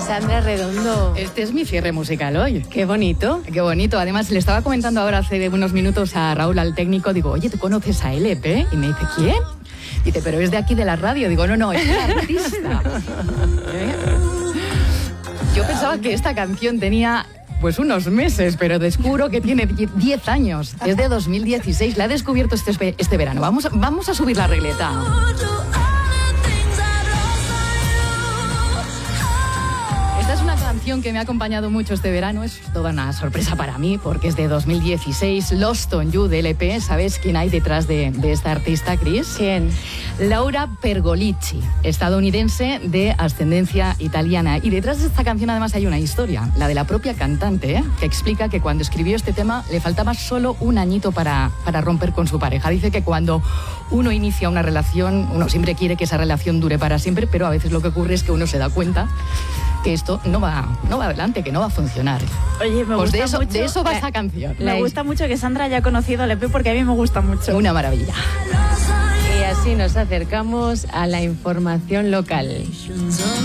Sandra Redondo. Este es mi cierre musical hoy. Qué bonito. Qué bonito. Además, le estaba comentando ahora hace unos minutos a Raúl, al técnico, digo, oye, ¿tú conoces a LP? Y me dice, ¿quién? Dice, pero es de aquí de la radio. Digo, no, es un artista. Yo pensaba que esta canción tenía pues unos meses, pero descubro que tiene 10 años. Es de 2016. La he descubierto este verano. Vamos a subir la regleta. Esta es una canción que me ha acompañado mucho este verano. Es toda una sorpresa para mí porque es de 2016. Lost on You de LP. ¿Sabes quién hay detrás de esta artista, Cris? ¿Quién? Laura Pergolizzi, estadounidense de ascendencia italiana. Y detrás de esta canción además hay una historia, la de la propia cantante, que explica que cuando escribió este tema le faltaba solo un añito para romper con su pareja. Dice que cuando uno inicia una relación, uno siempre quiere que esa relación dure para siempre, pero a veces lo que ocurre es que uno se da cuenta que esto no va adelante, que no va a mucho. Oye, me pues gusta mucho. De eso va esta canción. Me gusta mucho que Sandra haya conocido al EP porque a mí me gusta mucho. Una maravilla. Y así nos acercamos a la información local.